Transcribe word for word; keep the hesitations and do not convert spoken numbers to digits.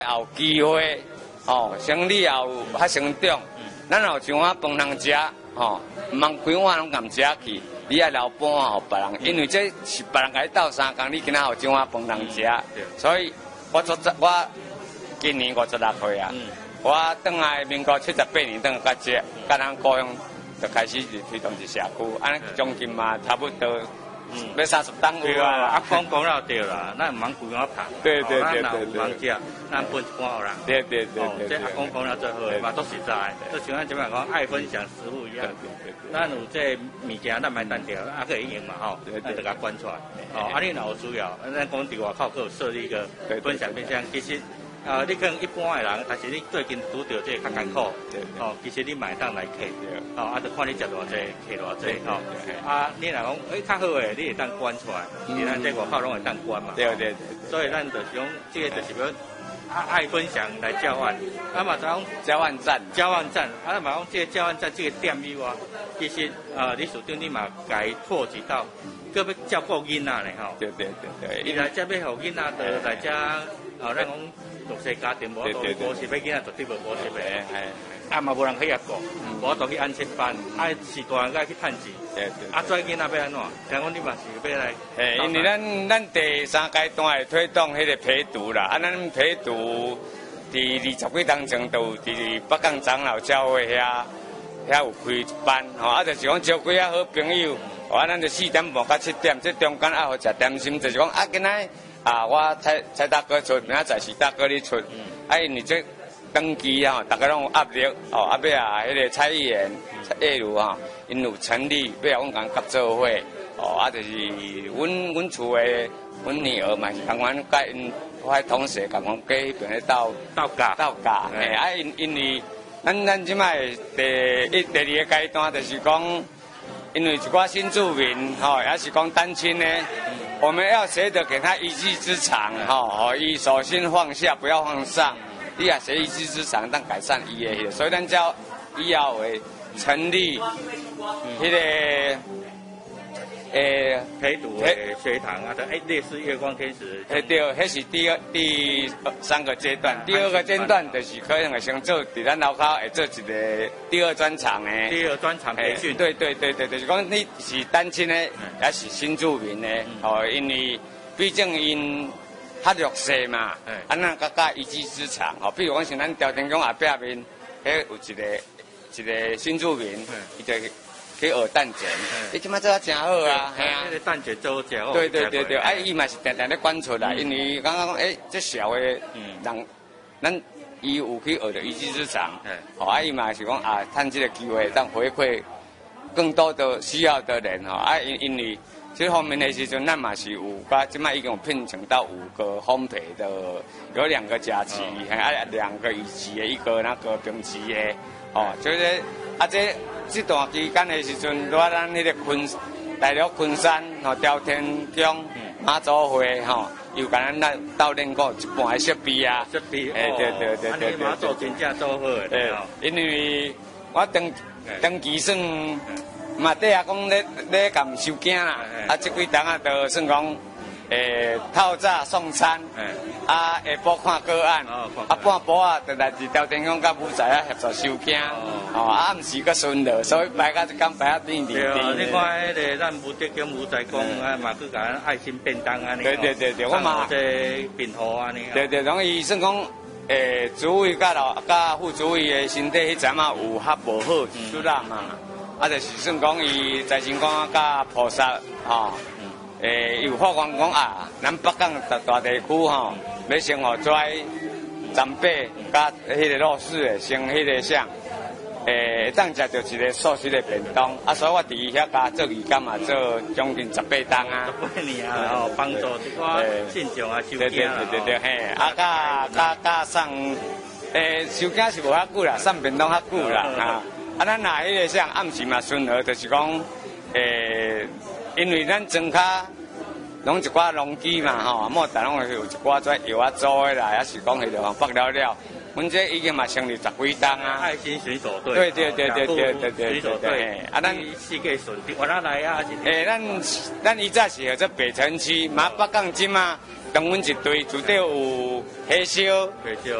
有机会，哦，生理也有较成长。咱有像我饭通食，吼，唔通规碗拢共食去，你爱留半碗互别人，因为这是别人甲你斗三工，你今仔有一碗饭通食，所以我做我今年五十六岁啊，我转来民国七十八年转到这，甲咱故乡就开始就推动一社区，安将近嘛差不多。嗯，要三十档有啊！ 啊，讲讲了对啦，咱唔通规碗拍， 对对对对对， 唔通食，咱分一半互人。 对对对对， 这阿公讲了最好的嘛，都实在，就像咱即摆讲爱分享食物一样。对对对，咱有这物件，咱买单条，啊可以用嘛吼，咱就甲关出来。哦，啊你若有需要，咱讲伫外口可有设立一个分享冰箱，其实。啊，你可能一般的人，但是你最近拄到这较艰苦，哦，其实你买当来客，哦，啊，就看你食偌济，客偌济，哦，啊，你若讲，诶，较好诶，你会当关出来，你咱这外口拢会当关嘛， 对对对， 所以咱就是讲，这个就是讲，啊，爱分享来交换，啊嘛，讲交换站， 交换站，啊嘛讲这个交换站这个点以外，其实啊，李署长你嘛该拓及到，搁要照顾囡仔咧吼， 对对对对， 你来这要互囡仔的来这，啊，咱讲。弱势家庭无多补习，要囡仔绝对无补习的，啊嘛无人去遐顾，无多去安亲班，啊是大人该去趁钱，啊做囡仔要安怎？听讲你嘛是要来， 诶，因为咱咱第三阶段会推动迄个陪读啦，啊咱陪读伫二十几当前都伫北港长老教会遐遐有开班，吼，啊就是讲招几啊好朋友，啊咱就四点半到七点，这中间啊好食点心，就是讲啊今仔。啊，我蔡蔡大哥出，明仔载是大哥你出，啊，因为这登记啊，大家拢有压力，哦，啊尾啊，迄个蔡议员、蔡叶如哈，因有成立，尾啊，阮共合作伙，哦，啊，就是阮阮厝的阮女儿嘛是共阮甲因我同事共阮过迄边咧斗斗教斗教，嘿，啊，因因为咱咱即摆第一第二个阶段就是讲，因为一寡新住民，吼，也是讲单亲呢。我们要学着给他一技之长，哈、哦，以手心放下，不要放上。你也学一技之长，但改善伊的，所以咱叫伊要为成立，迄、那个诶陪读的学堂啊，诶，类似月光天使。 诶，对，迄是第二第三个阶段，第二个阶段就是可能会先做，伫咱楼口会做一个第二专场诶。 第二专场培训。 对对对对，就是讲你是单亲诶，也是新住民诶，哦，因为毕竟因较弱势嘛，啊，咱甲甲一技之长，哦，比如讲像咱条天宫后壁面，迄有一个一个新住民，伊就。去学蛋卷，你即摆做啊真好啊， 系啊，迄个蛋卷做食好。 对对对对，啊，伊嘛是定定咧管出来，因为刚刚讲，诶，这小诶人，咱伊有去学着一技之长，吼，啊，伊嘛是讲啊，趁这个机会，当回馈更多的需要的人，吼，啊，因因为这方面的时阵，咱嘛是有，甲即摆已经有聘请到五个烘焙的，有两个甲级，还啊两个乙级的，一个那个丙级的，哦，就是啊这。这段期间的时阵，在咱迄个昆大陆昆山吼、朝天宫、妈祖会吼，又甲咱咱斗练过一半的设备啊。 设备， 哎，对对对对对。 妈祖真正做好诶。 对，因为我登登记算嘛，底下讲咧咧共收件啦，啊，这几档啊，就算讲。诶，透早送餐，啊，下晡看个案，啊，半晡啊，就来自朝天宫甲武仔啊合作收件，哦，啊，毋是个顺路，所以摆到一工摆啊甜甜甜。 对，你看迄个咱武德宫武仔公啊，嘛去甲咱爱心便当安尼。 对对对对，我嘛这便号安尼。 对对，容易算讲，诶，主委甲老甲副主委的身体迄阵嘛有较无好，出啦嘛，啊，就是算讲伊财神公甲菩萨，吼。诶，有发光讲啊，咱北港大大地区吼，要生活跩长辈甲迄个弱势的，生迄个啥，诶，当食着一个素食的便当，啊，所以我伫伊遐甲做义工嘛，做将近十八档啊。 十八年啊，哦，帮助一寡信众啊，收对对对对对，嘿，啊，甲甲甲送，诶，收件是无遐久啦，送便当较久啦，啊，啊，咱若迄个啥暗时嘛顺和，就是讲，诶。因为咱庄卡拢一寡农机嘛吼，莫但拢有一寡跩药啊做的啦，也是讲迄个北了了， 阮这已经嘛成立十几档啊。 爱心水手队。 对对对对对对对。 水手队。啊，咱世界顺利，我哪来啊？ 诶，咱咱以早是号做北城区，马北港镇嘛，同阮一队，内底有火烧。 火烧。